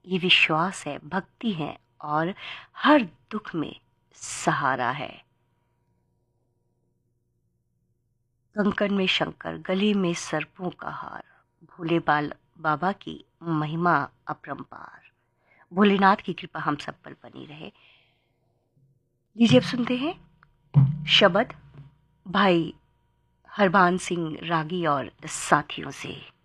ये विश्वास है, भक्ति है और हर दुख में सहारा है। कंकन में शंकर, गले में सर्पों का हार, भोले बाबा की महिमा अपरंपार। भोलेनाथ की कृपा हम सब पर बनी रहे। लीजिए अब सुनते हैं शब्द भाई हरबान सिंह रागी और साथियों से।